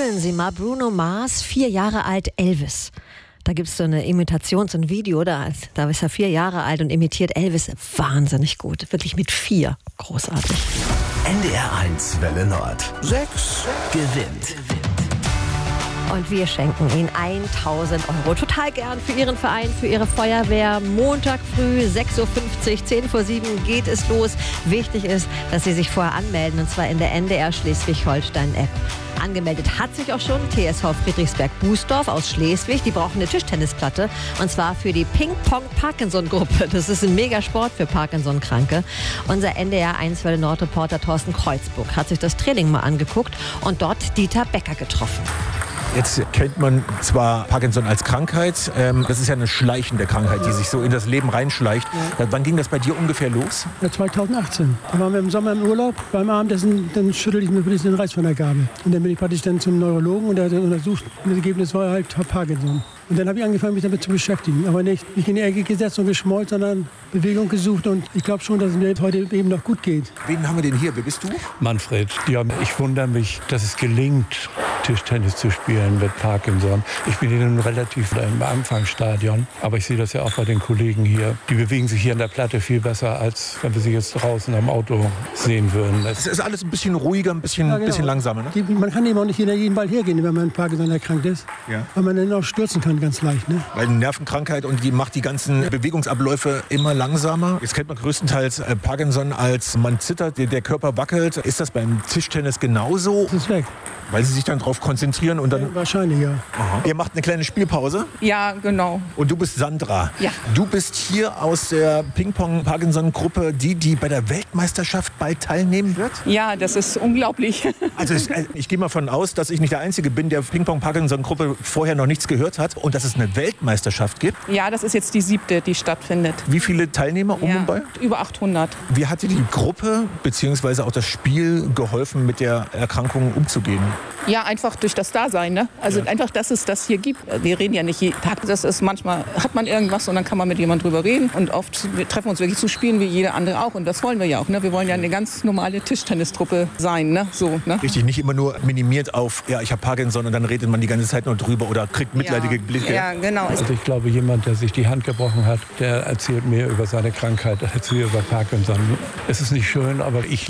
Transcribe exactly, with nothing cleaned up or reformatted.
Googeln Sie mal Bruno Mars, vier Jahre alt, Elvis. Da gibt es so eine Imitation, so ein Video, da, da ist er vier Jahre alt und imitiert Elvis wahnsinnig gut. Wirklich mit vier. Großartig. N D R eins Welle Nord. Sechs gewinnt. Und wir schenken Ihnen tausend Euro. Total gern für Ihren Verein, für Ihre Feuerwehr. Montag früh, sechs Uhr fünfzig, zehn vor sieben geht es los. Wichtig ist, dass Sie sich vorher anmelden, und zwar in der N D R Schleswig-Holstein-App. Angemeldet hat sich auch schon T S V Friedrichsberg-Bußdorf aus Schleswig. Die brauchen eine Tischtennisplatte, und zwar für die Ping-Pong-Parkinson-Gruppe. Das ist ein Megasport für Parkinson-Kranke. Unser N D R eins Welle Nord-Reporter Thorsten Kreuzburg hat sich das Training mal angeguckt und dort Dieter Becker getroffen. Jetzt kennt man zwar Parkinson als Krankheit, ähm, das ist ja eine schleichende Krankheit, die sich so in das Leben reinschleicht. Ja. Wann ging das bei dir ungefähr los? Ja, zweitausendachtzehn. Da waren wir im Sommer im Urlaub. Beim Abendessen dann schüttelte ich mir wirklich den Reiß von der Gabel. Und dann bin ich praktisch dann zum Neurologen und der hat untersucht. Und das Ergebnis war halt Parkinson. Und dann habe ich angefangen, mich damit zu beschäftigen. Aber nicht, nicht in die Ecke gesetzt und geschmollt, sondern Bewegung gesucht. Und ich glaube schon, dass es mir heute eben noch gut geht. Wen haben wir denn hier? Wer bist du? Manfred. Ja, ich wundere mich, dass es gelingt, Tischtennis zu spielen mit Parkinson. Ich bin hier nun relativ im Anfangsstadion. Aber ich sehe das ja auch bei den Kollegen hier. Die bewegen sich hier an der Platte viel besser, als wenn wir sie jetzt draußen am Auto sehen würden. Es ist alles ein bisschen ruhiger, ein bisschen, ja, genau. bisschen langsamer. Ne? Die, man kann eben auch nicht jeden Ball hergehen, wenn man an Parkinson erkrankt ist. Ja. Weil man dann auch stürzen kann, ganz leicht. Ne? Weil eine Nervenkrankheit, und die macht die ganzen Bewegungsabläufe immer langsamer. Jetzt kennt man größtenteils Parkinson als man zittert, der Körper wackelt. Ist das beim Tischtennis genauso? Das ist weg. Weil sie sich dann darauf konzentrieren und dann... Ja, wahrscheinlich, ja. Aha. Ihr macht eine kleine Spielpause? Ja, genau. Und du bist Sandra. Ja. Du bist hier aus der Ping-Pong-Parkinson-Gruppe, die, die bei der Weltmeisterschaft bald teilnehmen wird? Ja, das ist unglaublich. Also es, ich gehe mal von aus, dass ich nicht der Einzige bin, der Ping-Pong-Parkinson-Gruppe vorher noch nichts gehört hat und dass es eine Weltmeisterschaft gibt. Ja, das ist jetzt die siebte, die stattfindet. Wie viele Teilnehmer um ja, und bei? Über achthundert. Wie hat dir die Gruppe bzw. auch das Spiel geholfen, mit der Erkrankung umzugehen? Ja, einfach durch das Dasein, ne? Also ja. einfach, dass es das hier gibt. Wir reden ja nicht jeden Tag. Das ist manchmal, hat man irgendwas und dann kann man mit jemandem drüber reden. Und oft wir treffen uns wirklich zu spielen, wie jeder andere auch. Und das wollen wir ja auch, ne? Wir wollen ja eine ganz normale Tischtennistruppe sein, ne? So, ne? Richtig, nicht immer nur minimiert auf, ja, ich habe Parkinson, und dann redet man die ganze Zeit nur drüber oder kriegt mitleidige ja. Blicke. Ja, genau. Also ich glaube, jemand, der sich die Hand gebrochen hat, der erzählt mehr über seine Krankheit als wir über Parkinson. Es ist nicht schön, aber ich